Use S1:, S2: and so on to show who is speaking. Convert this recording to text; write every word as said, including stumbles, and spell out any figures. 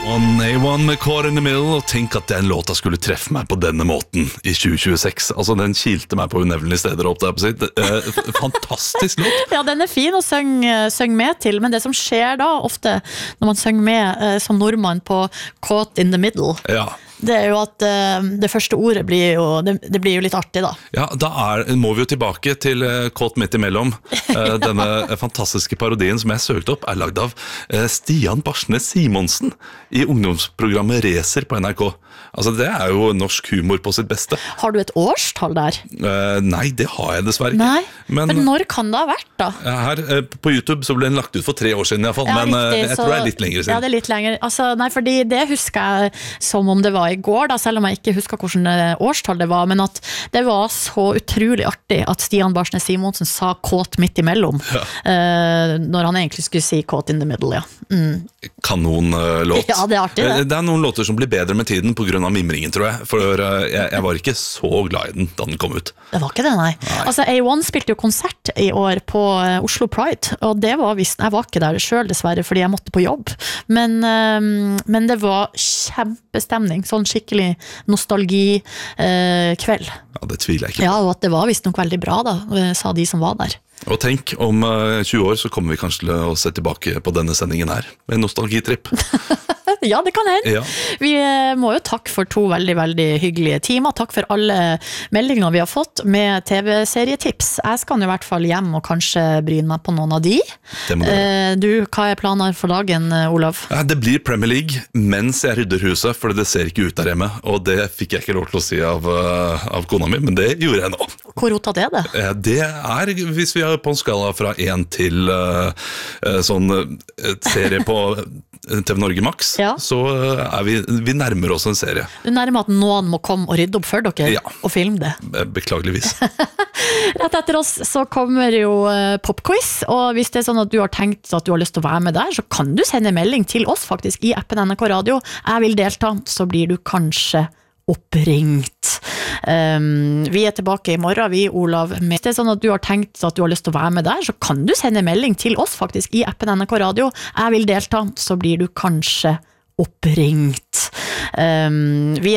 S1: On A one med Caught in the Middle, og tenk at den låta skulle treffe meg på denne måten i tjue tjueseks. Altså, den kilte meg på unevnelige steder opp der på sitt. Eh, fantastisk låt.
S2: Ja, den er fin å synge, synge med til, men det som skjer da ofte når man synger med eh, som nordmann på Caught in the Middle,
S1: Ja.
S2: det er jo at eh, det første ordet blir jo, det, det blir jo litt artig da.
S1: Ja, da er, må vi jo tilbake til uh, Kåt midt imellom. Uh, denne fantastiske parodien som jeg søkte opp er lagd av uh, Stian Barsnes Simonsen i ungdomsprogrammet Racer på N R K. Altså, det er jo norsk humor på sitt beste.
S2: Har du et årstall der?
S1: Uh, nei, det har jeg dessverre ikke.
S2: Nei,
S1: men,
S2: men når kan det ha vært da?
S1: Her uh, på YouTube så ble den lagt ut for tre år siden i hvert fall,
S2: Ja,
S1: men uh,
S2: riktig,
S1: jeg
S2: så-
S1: tror det er litt lenger siden.
S2: Ja, det er litt lenger. Altså, nei, fordi det husker jeg som om det var i går, da, selv om jeg ikke husker hvordan årstall det var, men at det var så utrolig artig at Stian Barsnes Simonsen sa kåt midt imellom,
S1: Ja.
S2: eh, når han egentlig skulle si kåt in the middle, ja. Mm.
S1: Kanon-låt.
S2: Ja, det er artig, det.
S1: Det er noen låter som blir bedre med tiden på grunn av mimringen, tror jeg. For uh, jeg, jeg var ikke så glad i den da den kom ut.
S2: Det var ikke det, nei.
S1: Nei.
S2: Altså, A one spilte jo konsert i år på eh, Oslo Pride, og det var visst, jeg var ikke der selv dessverre, fordi jeg måtte på jobb, men, eh, men det var kjempestemning, sånn skikkelig nostalgi eh, kveld.
S1: Ja, det tviler jeg ikke.
S2: Ja, og at det var visst nok veldig bra da, eh, sa de som var der.
S1: Og tenk, om uh, tjue år så kommer vi kanskje til å se tilbake på denne sendingen her, med en nostalgitripp.
S2: Ja, det kan hende.
S1: Ja.
S2: Vi eh, må jo takke for to veldig, veldig hyggelige timer. Takk for alle meldinger vi har fått med T V-serietips. Jeg skal i hvert fall hjem og kanskje bryne meg på noen av de.
S1: Det må du gjøre.
S2: Eh, du, hva er planer for dagen, eh, Olav?
S1: Ja, det blir Premier League mens jeg rydder huset, for det ser ikke ut der hjemme. Og det fikk jeg ikke lov til å si av, uh, av kona mi, men det gjorde jeg nå.
S2: Hvor rotet er det?
S1: Eh, Det er, hvis vi er på en skala fra én til uh, uh, sånn uh, serie på uh, T V Norge Max,
S2: Ja.
S1: så uh, er vi, vi nærmer oss en serie.
S2: Du nærmer at noen må komme og rydde opp for dere
S1: Ja.
S2: og filme det.
S1: Be- Beklageligvis.
S2: Rett etter oss så kommer jo eh, popquiz, og hvis det er sånn at du har tenkt at du har lyst til å være med der, så kan du sende melding til oss faktisk i appen N R K Radio. Jeg vil delta, så blir du kanskje oppringt. Um, vi er tilbake i morgen, vi, Olav. Hvis det er sånn at du har tenkt at du har lyst til å være med der, så kan du sende melding til oss faktisk i appen N R K Radio. Jeg vil delta, så blir du kanskje oppringt. Um, vi er